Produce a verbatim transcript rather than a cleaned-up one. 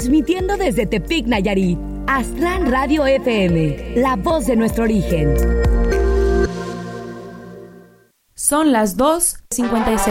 Transmitiendo desde Tepic, Nayarit. Aztlán Radio F M, la voz de nuestro origen. Son las dos cincuenta y seis.